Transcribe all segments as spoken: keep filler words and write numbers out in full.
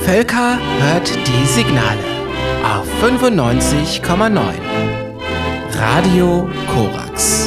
Völker hört die Signale auf fünfundneunzig Komma neun. Radio Korax.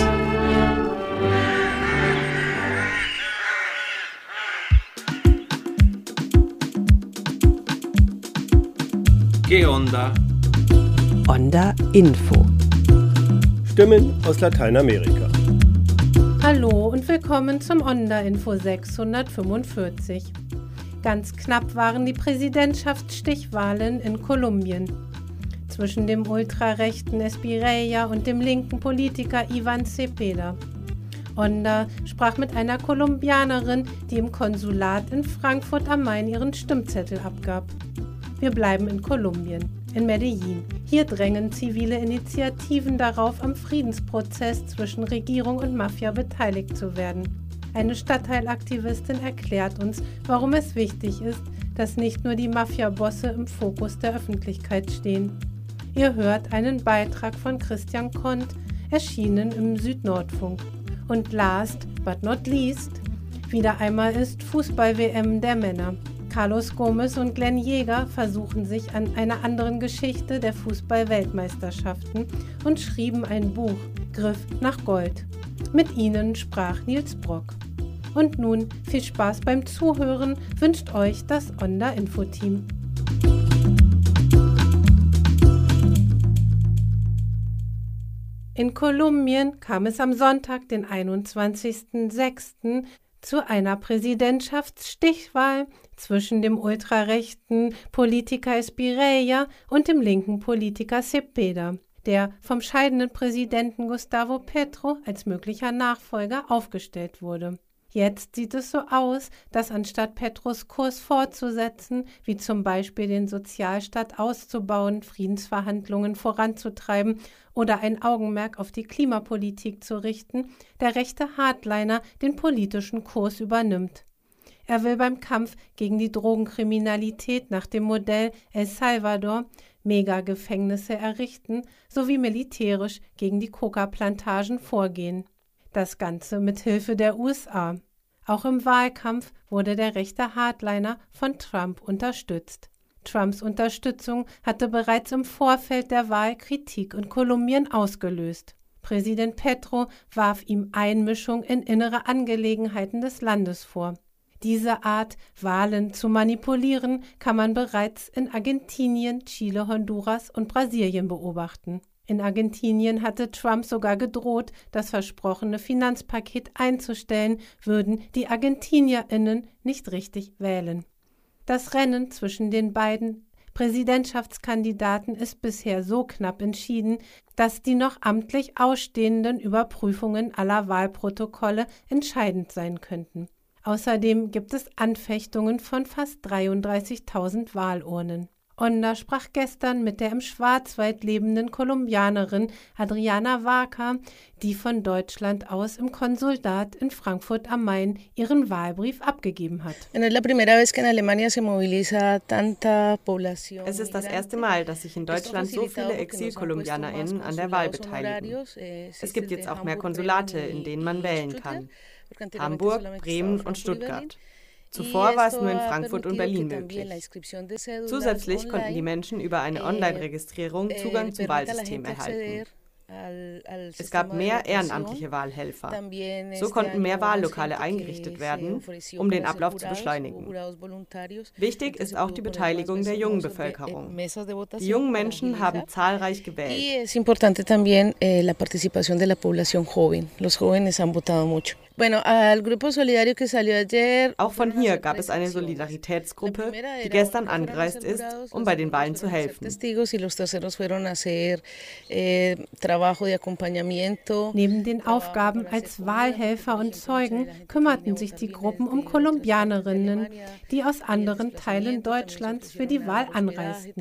¿Qué onda? Onda Info. Stimmen aus Lateinamerika. Hallo und willkommen zum Onda Info sechshundertfünfundvierzig. Ganz knapp waren die Präsidentschaftsstichwahlen in Kolumbien. Zwischen dem ultrarechten Espirella und dem linken Politiker Iván Cepeda. Onda sprach mit einer Kolumbianerin, die im Konsulat in Frankfurt am Main ihren Stimmzettel abgab. Wir bleiben in Kolumbien, in Medellín. Hier drängen zivile Initiativen darauf, am Friedensprozess zwischen Regierung und Mafia beteiligt zu werden. Eine Stadtteilaktivistin erklärt uns, warum es wichtig ist, dass nicht nur die Mafia-Bosse im Fokus der Öffentlichkeit stehen. Ihr hört einen Beitrag von Christian Kont, erschienen im Südnordfunk. Und last but not least, wieder einmal ist Fußball-W M der Männer. Carlos Gomez und Glenn Jäger versuchen sich an einer anderen Geschichte der Fußball-Weltmeisterschaften und schrieben ein Buch, Griff nach Gold. Mit ihnen sprach Nils Brock. Und nun viel Spaß beim Zuhören wünscht euch das Onda Info Team. In Kolumbien kam es am Sonntag, den einundzwanzigsten sechsten zu einer Präsidentschaftsstichwahl zwischen dem ultrarechten Politiker Espirella und dem linken Politiker Cepeda, der vom scheidenden Präsidenten Gustavo Petro als möglicher Nachfolger aufgestellt wurde. Jetzt sieht es so aus, dass anstatt Petros Kurs fortzusetzen, wie zum Beispiel den Sozialstaat auszubauen, Friedensverhandlungen voranzutreiben oder ein Augenmerk auf die Klimapolitik zu richten, der rechte Hardliner den politischen Kurs übernimmt. Er will beim Kampf gegen die Drogenkriminalität nach dem Modell El Salvador Megagefängnisse errichten sowie militärisch gegen die Coca-Plantagen vorgehen. Das Ganze mit Hilfe der U S A. Auch im Wahlkampf wurde der rechte Hardliner von Trump unterstützt. Trumps Unterstützung hatte bereits im Vorfeld der Wahl Kritik in Kolumbien ausgelöst. Präsident Petro warf ihm Einmischung in innere Angelegenheiten des Landes vor. Diese Art, Wahlen zu manipulieren, kann man bereits in Argentinien, Chile, Honduras und Brasilien beobachten. In Argentinien hatte Trump sogar gedroht, das versprochene Finanzpaket einzustellen, würden die ArgentinierInnen nicht richtig wählen. Das Rennen zwischen den beiden Präsidentschaftskandidaten ist bisher so knapp entschieden, dass die noch amtlich ausstehenden Überprüfungen aller Wahlprotokolle entscheidend sein könnten. Außerdem gibt es Anfechtungen von fast dreiunddreißigtausend Wahlurnen. Onda sprach gestern mit der im Schwarzwald lebenden Kolumbianerin Adriana Vaca, die von Deutschland aus im Konsulat in Frankfurt am Main ihren Wahlbrief abgegeben hat. Es ist das erste Mal, dass sich in Deutschland so viele ExilkolumbianerInnen an der Wahl beteiligen. Es gibt jetzt auch mehr Konsulate, in denen man wählen kann. Hamburg, Bremen und Stuttgart. Zuvor war es nur in Frankfurt und Berlin möglich. Zusätzlich konnten die Menschen über eine Online-Registrierung Zugang zum Wahlsystem erhalten. Es gab mehr ehrenamtliche Wahlhelfer. So konnten mehr Wahllokale eingerichtet werden, um den Ablauf zu beschleunigen. Wichtig ist auch die Beteiligung der jungen Bevölkerung. Die jungen Menschen haben zahlreich gewählt. Auch von hier gab es eine Solidaritätsgruppe, die gestern angereist ist, um bei den Wahlen zu helfen. Neben den Aufgaben als Wahlhelfer und Zeugen kümmerten sich die Gruppen um Kolumbianerinnen, die aus anderen Teilen Deutschlands für die Wahl anreisten.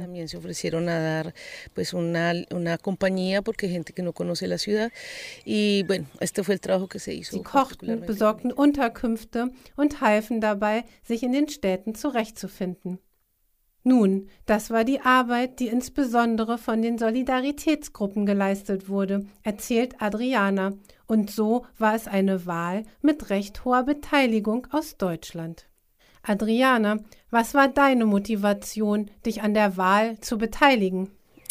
Sie kochten, besorgten Unterkünfte und halfen dabei, sich in den Städten zurechtzufinden. Nun, das war die Arbeit, die insbesondere von den Solidaritätsgruppen geleistet wurde, erzählt Adriana. Und so war es eine Wahl mit recht hoher Beteiligung aus Deutschland. Adriana, was war deine Motivation, dich an der Wahl zu beteiligen?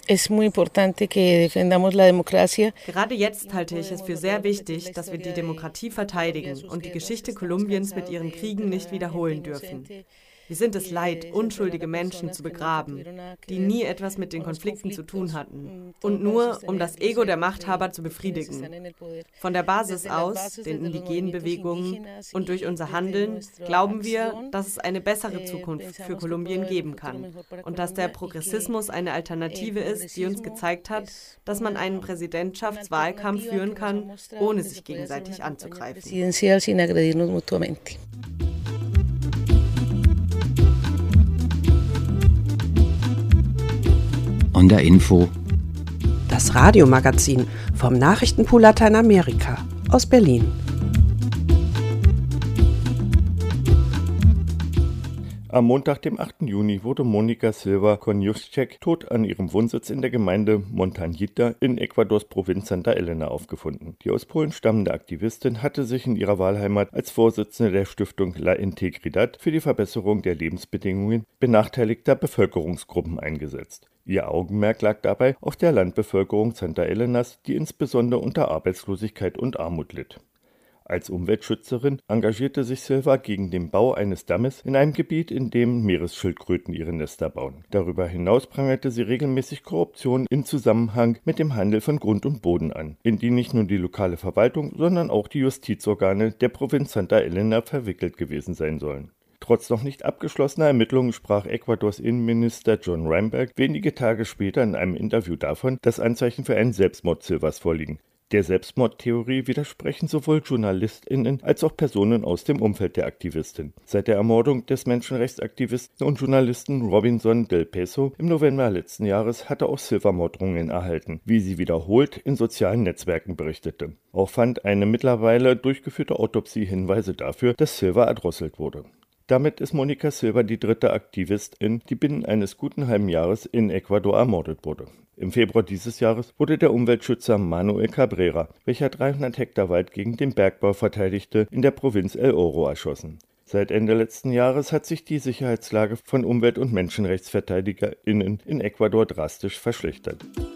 Gerade jetzt halte ich es für sehr wichtig, dass wir die Demokratie verteidigen und die Geschichte Kolumbiens mit ihren Kriegen nicht wiederholen dürfen. Wir sind es leid, unschuldige Menschen zu begraben, die nie etwas mit den Konflikten zu tun hatten und nur, um das Ego der Machthaber zu befriedigen. Von der Basis aus, den indigenen Bewegungen und durch unser Handeln glauben wir, dass es eine bessere Zukunft für Kolumbien geben kann und dass der Progressismus eine Alternative ist, die uns gezeigt hat, dass man einen Präsidentschaftswahlkampf führen kann, ohne sich gegenseitig anzugreifen. Onda Info. Das Radiomagazin vom Nachrichtenpool Lateinamerika aus Berlin. Am Montag, dem achten Juni, wurde Mónica Silva Koniuszek tot an ihrem Wohnsitz in der Gemeinde Montañita in Ecuadors Provinz Santa Elena aufgefunden. Die aus Polen stammende Aktivistin hatte sich in ihrer Wahlheimat als Vorsitzende der Stiftung La Integridad für die Verbesserung der Lebensbedingungen benachteiligter Bevölkerungsgruppen eingesetzt. Ihr Augenmerk lag dabei auf der Landbevölkerung Santa Elenas, die insbesondere unter Arbeitslosigkeit und Armut litt. Als Umweltschützerin engagierte sich Silva gegen den Bau eines Dammes in einem Gebiet, in dem Meeresschildkröten ihre Nester bauen. Darüber hinaus prangerte sie regelmäßig Korruption in Zusammenhang mit dem Handel von Grund und Boden an, in die nicht nur die lokale Verwaltung, sondern auch die Justizorgane der Provinz Santa Elena verwickelt gewesen sein sollen. Trotz noch nicht abgeschlossener Ermittlungen sprach Ecuadors Innenminister John Reinberg wenige Tage später in einem Interview davon, dass Anzeichen für einen Selbstmord Silvas vorliegen. Der Selbstmordtheorie widersprechen sowohl JournalistInnen als auch Personen aus dem Umfeld der Aktivistin. Seit der Ermordung des Menschenrechtsaktivisten und Journalisten Robinson del Peso im November letzten Jahres hatte auch Silva Morddrohungen erhalten, wie sie wiederholt in sozialen Netzwerken berichtete. Auch fand eine mittlerweile durchgeführte Autopsie Hinweise dafür, dass Silva erdrosselt wurde. Damit ist Mónica Silva die dritte Aktivistin, die binnen eines guten halben Jahres in Ecuador ermordet wurde. Im Februar dieses Jahres wurde der Umweltschützer Manuel Cabrera, welcher dreihundert Hektar Wald gegen den Bergbau verteidigte, in der Provinz El Oro erschossen. Seit Ende letzten Jahres hat sich die Sicherheitslage von Umwelt- und MenschenrechtsverteidigerInnen in Ecuador drastisch verschlechtert.